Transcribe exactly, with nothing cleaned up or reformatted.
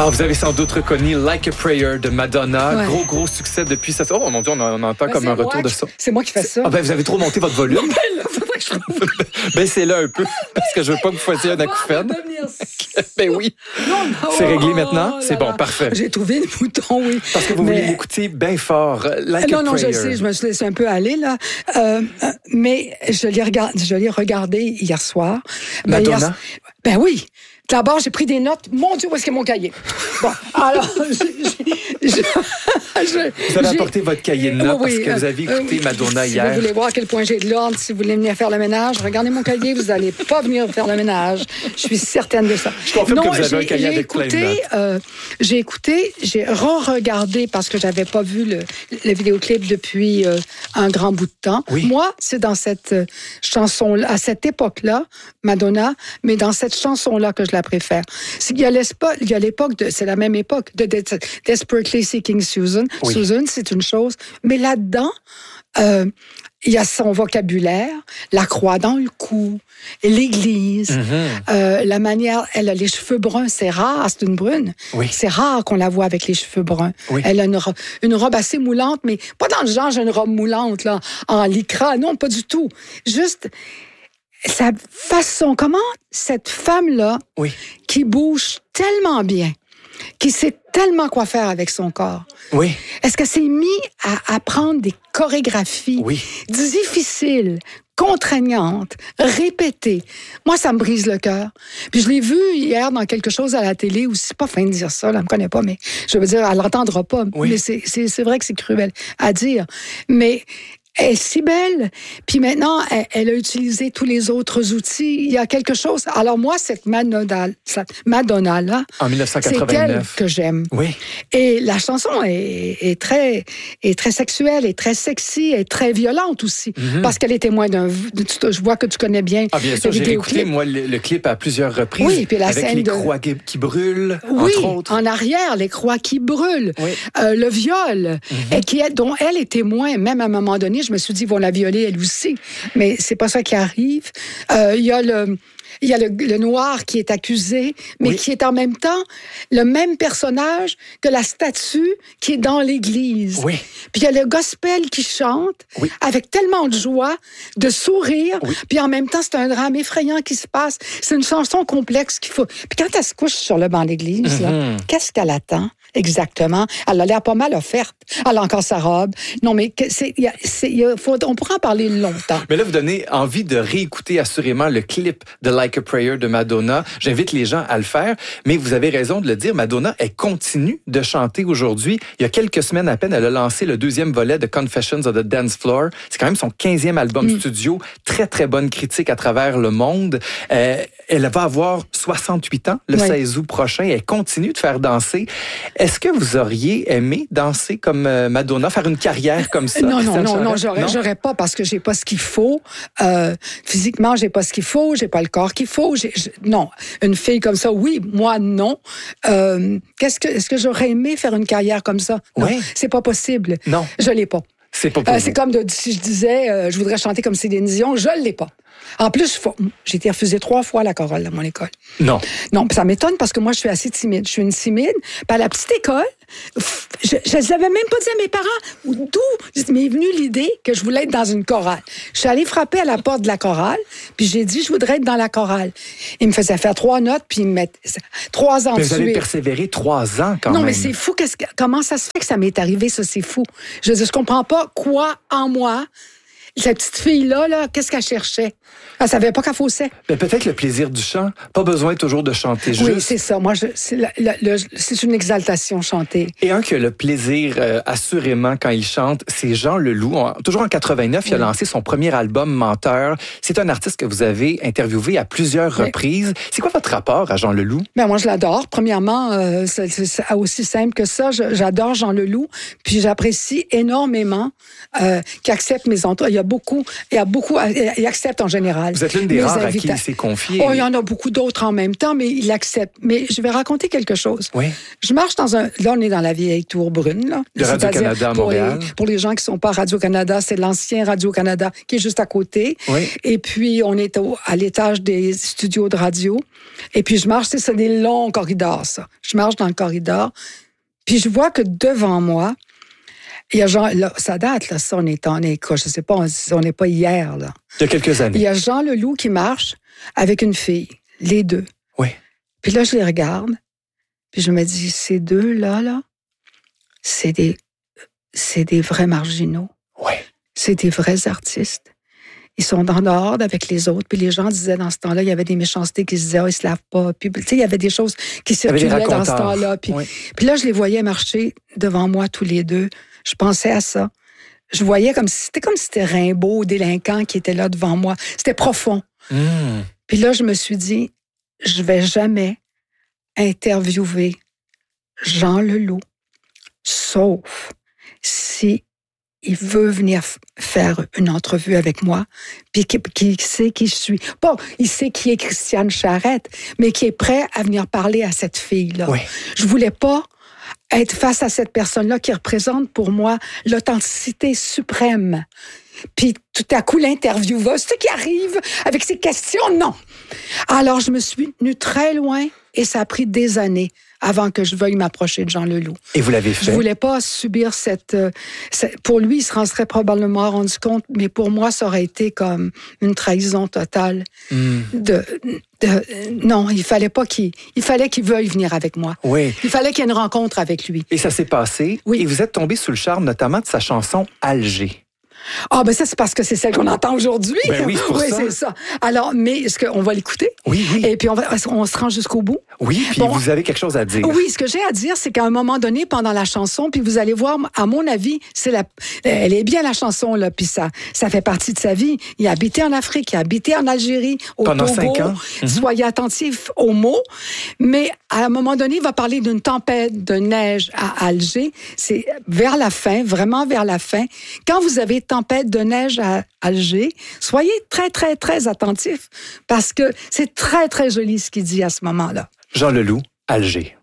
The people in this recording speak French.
Ah, vous avez sans doute reconnu Like a Prayer de Madonna. Ouais. Gros, gros succès depuis ça. Oh mon Dieu, on, on entend ben, comme un retour qui, de ça. C'est moi qui fais ça. Ah ben, vous avez trop monté votre volume. Non, ben là, faudrait que je... Baissez-le un peu, parce que je veux pas que vous fassiez un acouphène. Ben oui. Non, non. C'est réglé maintenant? Oh, c'est bon, parfait. J'ai trouvé le bouton, oui. Parce que vous mais... voulez l'écouter bien fort. Like non, a non, Prayer. je sais, je me suis laissé un peu aller, là. Euh, mais je l'ai regardé, je l'ai regardé hier soir. Madonna? Ben, hier... ben oui. D'abord, j'ai pris des notes. Mon Dieu, où est-ce que mon cahier? Bon, alors, je, je, je, vous avez apporté votre cahier de notes oui, parce que vous avez écouté euh, Madonna si hier. Si vous voulez voir à quel point j'ai de l'ordre, si vous voulez venir faire le ménage, regardez mon cahier, vous n'allez pas venir faire le ménage. Je suis certaine de ça. Je confirme non, que vous avez un cahier avec écouté, plein de notes. Euh, j'ai écouté, j'ai re-regardé parce que je n'avais pas vu le, le vidéoclip depuis euh, un grand bout de temps. Oui. Moi, c'est dans cette euh, chanson, à cette époque-là, Madonna, mais dans cette chanson-là que je la préfère. Il y a l'époque, il y a l'époque de, c'est la même époque de Desperately Seeking Susan. Oui. Susan, c'est une chose, mais là-dedans, euh, il y a son vocabulaire, la croix dans le cou, l'église, mm-hmm. euh, la manière, elle a les cheveux bruns, c'est rare, c'est une brune. Oui. C'est rare qu'on la voit avec les cheveux bruns. Oui. Elle a une, ro- une robe assez moulante, mais pas dans le genre, j'ai une robe moulante, là, en lycra, non, pas du tout. Juste, sa façon, comment cette femme-là, oui. qui bouge tellement bien, qui sait tellement quoi faire avec son corps, oui. est-ce qu'elle s'est mise à apprendre des chorégraphies oui. difficiles, contraignantes, répétées? Moi, ça me brise le cœur. Puis je l'ai vue hier dans quelque chose à la télé, où c'est pas fin de dire ça, elle me connaît pas, mais je veux dire, elle l'entendra pas. Oui. Mais c'est, c'est, c'est vrai que c'est cruel à dire. Mais elle est si belle. Puis maintenant, elle, elle a utilisé tous les autres outils. Il y a quelque chose. Alors moi, cette Madonna, cette Madonna-là, en dix-neuf cent quatre-vingt-neuf. C'est elle que j'aime. Oui. Et la chanson est, est, très, est très sexuelle, est très sexy, est très violente aussi. Mm-hmm. Parce qu'elle est témoin d'un... Je vois que tu connais bien. Ah, bien sûr, j'ai écouté, moi, le, le clip à plusieurs reprises. Oui, puis la avec scène les de... croix qui brûlent, oui, entre autres. En arrière, les croix qui brûlent. Oui. Euh, le viol, mm-hmm. et qui est, dont elle est témoin, même à un moment donné, je me suis dit, ils vont la violer elle aussi. Mais c'est pas ça qui arrive. Euh, il y a le... Il y a le, le noir qui est accusé, mais oui. qui est en même temps le même personnage que la statue qui est dans l'église. Oui. Puis il y a le gospel qui chante oui. avec tellement de joie, de sourire, oui. puis en même temps, c'est un drame effrayant qui se passe. C'est une chanson complexe qu'il faut... Puis quand elle se couche sur le banc d'église, mm-hmm. là, qu'est-ce qu'elle attend? Exactement. Elle a l'air pas mal offerte. Elle a encore sa robe. Non, mais c'est, y a, c'est, y a, faut, on pourra en parler longtemps. Mais là, vous donnez envie de réécouter assurément le clip de Like a Prayer de Madonna. J'invite les gens à le faire. Mais vous avez raison de le dire, Madonna, elle continue de chanter aujourd'hui. Il y a quelques semaines à peine, elle a lancé le deuxième volet de Confessions of the Dance Floor. C'est quand même son quinzième album mm. studio. Très, très bonne critique à travers le monde. Euh, elle va avoir soixante-huit ans le oui. seize août prochain. Elle continue de faire danser. Est-ce que vous auriez aimé danser comme Madonna, faire une carrière comme ça? Non, non, non, non, j'aurais, non, j'aurais pas parce que j'ai pas ce qu'il faut. Euh, physiquement, j'ai pas ce qu'il faut, j'ai pas le corps qu'il faut. J'ai, je, non, une fille comme ça, oui, moi, non. Euh, qu'est-ce que, est-ce que j'aurais aimé faire une carrière comme ça? Non, oui. C'est pas possible. Non. Je l'ai pas. C'est pas possible. Euh, c'est comme de, si je disais, euh, je voudrais chanter comme Céline Dion, je l'ai pas. En plus, faut, j'ai été refusée trois fois à la chorale à mon école. Non. Non, ça m'étonne parce que moi, je suis assez timide. Je suis une timide. Puis à la petite école, je ne l'avais même pas dit à mes parents. D'où m'est venue l'idée que je voulais être dans une chorale. Je suis allée frapper à la porte de la chorale, puis j'ai dit, je voudrais être dans la chorale. Ils me faisaient faire trois notes, puis ils me mettaient trois ans de suite. Vous avez persévéré trois ans quand non, même. Non, mais c'est fou. Qu'est-ce que, comment ça se fait que ça m'est arrivé, ça, c'est fou. Je veux dire, je comprends pas quoi en moi... Cette petite fille-là, là, qu'est-ce qu'elle cherchait? Elle savait pas qu'elle faussait. Mais peut-être le plaisir du chant. Pas besoin toujours de chanter juste. Oui, c'est ça. Moi, je, c'est, la, la, le, c'est une exaltation, chanter. Et un qui a le plaisir, euh, assurément, quand il chante, c'est Jean Leloup. On, toujours en quatre-vingt-neuf, oui. il a lancé son premier album, Menteur. C'est un artiste que vous avez interviewé à plusieurs oui. reprises. C'est quoi votre rapport à Jean Leloup? Ben, moi, je l'adore. Premièrement, euh, c'est, c'est aussi simple que ça. Je, j'adore Jean Leloup. Puis j'apprécie énormément euh, qu'il accepte mes entrevues. a beaucoup, il y a beaucoup, il accepte en général. Vous êtes l'une des Mes rares à qui invita- il s'est confié. Oh, il y en a beaucoup d'autres en même temps, mais il accepte. Mais je vais raconter quelque chose. Oui. Je marche dans un... Là, on est dans la vieille tour brune. Là. De Radio-Canada à pour Montréal. Les, pour les gens qui ne sont pas à Radio-Canada, c'est l'ancien Radio-Canada qui est juste à côté. Oui. Et puis, on est au, à l'étage des studios de radio. Et puis, je marche, c'est ça, des longs corridors, ça. Je marche dans le corridor. Puis, je vois que devant moi, il y a Jean... Là, ça date, là, ça, on est en écho. Je ne sais pas, on n'est pas hier, là. Il y a quelques années. Il y a Jean Leloup qui marche avec une fille, les deux. Oui. Puis là, je les regarde, puis je me dis, ces deux-là, là, c'est des, c'est des vrais marginaux. Oui. C'est des vrais artistes. Ils sont en dehors avec les autres, puis les gens disaient dans ce temps-là, il y avait des méchancetés qui se disaient, oh, ils se lavent pas. Puis, tu sais, il y avait des choses qui circulaient dans ce temps-là. Puis, oui. puis là, je les voyais marcher devant moi tous les deux. Je pensais à ça. Je voyais comme si, c'était comme si c'était Rimbaud, délinquant, qui était là devant moi. C'était profond. Mmh. Puis là, je me suis dit, je vais jamais interviewer Jean Leloup, sauf si il veut venir f- faire une entrevue avec moi, puis qui, qui sait qui je suis. Pas, il sait qui est Christiane Charette, mais qui est prêt à venir parler à cette fille-là. Oui. Je voulais pas être face à cette personne-là qui représente pour moi l'authenticité suprême. Puis tout à coup, l'intervieweuse, ce qui arrive avec ces questions, non. Alors, je me suis tenue très loin et ça a pris des années avant que je veuille m'approcher de Jean Leloup. Et vous l'avez fait? Je voulais pas subir cette, euh, cette... Pour lui, il se en serait probablement rendu compte, mais pour moi, ça aurait été comme une trahison totale. Mm. De, de, non, il fallait pas qu'il... Il fallait qu'il veuille venir avec moi. Oui. Il fallait qu'il y ait une rencontre avec lui. Et ça s'est passé. Oui. Et vous êtes tombé sous le charme notamment de sa chanson « Alger ». Ah, ben ça, c'est parce que c'est celle qu'on entend aujourd'hui. Ben oui, c'est pour oui, ça. c'est ça. Alors, mais est-ce qu'on va l'écouter? Oui, oui. Et puis, on, va, on se rend jusqu'au bout. Oui, puis Bon, vous avez quelque chose à dire. Oui, ce que j'ai à dire, c'est qu'à un moment donné, pendant la chanson, puis vous allez voir, à mon avis, c'est la, elle est bien la chanson, là, puis ça, ça fait partie de sa vie. Il a habité en Afrique, il a habité en Algérie, au Pendant Togo. cinq ans. Mm-hmm. Soyez attentifs aux mots. Mais à un moment donné, il va parler d'une tempête de neige à Alger. C'est vers la fin, vraiment vers la fin. Quand vous avez tempête de neige à Alger, soyez très, très, très attentifs parce que c'est très, très joli ce qu'il dit à ce moment-là. Jean Leloup, Alger.